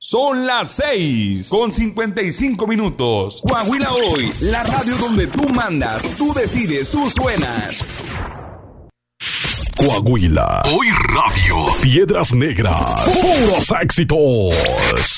Son las 6:55. Coahuila Hoy, la radio donde tú mandas, tú decides, tú suenas. Coahuila Hoy Radio. Piedras Negras. Puros éxitos.